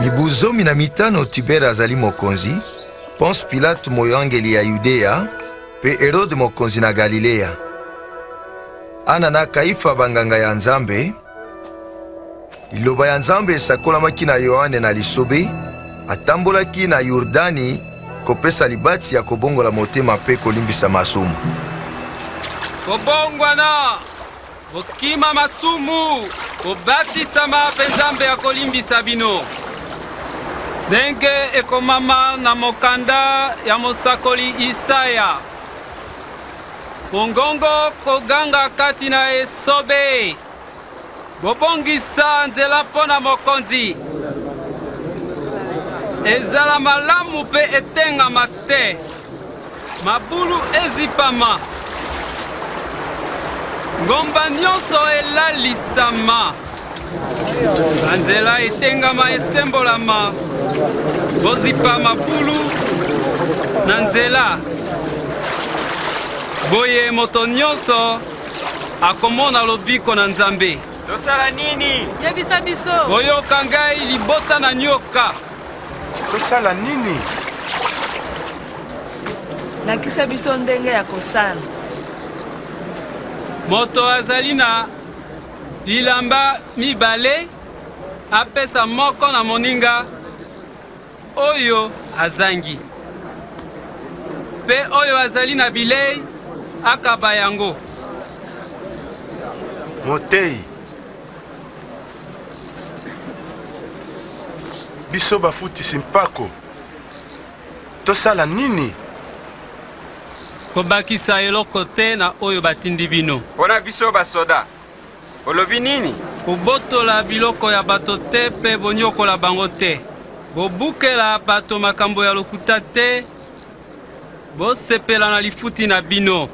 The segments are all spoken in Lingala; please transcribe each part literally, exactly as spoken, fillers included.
Mibu zomi na mitano Tibere azali mokonzi, Ponce Pilate moyangeli ya Yudea, pe Herode mokonzi na Galilea. Ana na Kaifa banganga ya Nzambe, liloba ya Nzambe esakolamaki na Yohane na lisobe, atambolaki na Yordani kopesa libati ya kobongola motema pe kolimbisa masumu. Kobongwana, okima masumu, obatisama pe Nzambe ya kolimbisa bino. Ndenge ekomama na mokanda ya mosakoli Isaya. Bongongo koganga kati na esobe. Bobongisa nzela pona mokonzi. Ezala malamu pe etenga mate. Mabulu ezipama. Ngomba nyonso elalisama. Nzela etengama esembolama. Bozipa mabulu na nzela. Boye moto nyonso akomona lobiko na Nzambe. Tosala nini? Yebisa biso. Boyoka ngai libota na nyoka. Tosala nini? Lakisa biso ndenge ya kosala. Moto azali na lilamba mibale apesa moko na moninga oyo azangi. Pe oyo azali na bilei akaba yango. Motei. Biso bafutisi mpako. Tosala nini? Kobakisa eloko te na oyo batindi bino. Pona biso basoda. Olobi nini? Kobotola biloko ya bato te pe bonyokola bango te. Bobukela bato makambo ya lokuta te. Bosepela na lifuti na bino.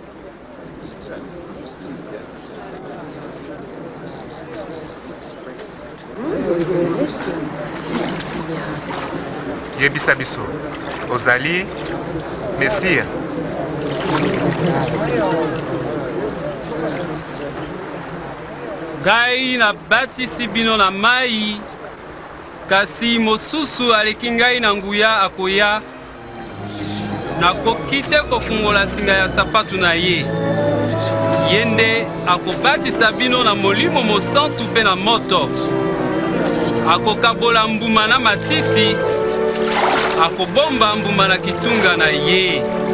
Yebisa biso, ozali Mesia. Ngai na batisi bino na mai, kasi mosusu aleki ngai na nguya akoya, nakoki te kofungola singa ya sapatu na ye. Yende akobatisa bino na molimo mosantu pe na moto. Akokabola mbuma na matiti, akobomba mbuma na kitunga na ye.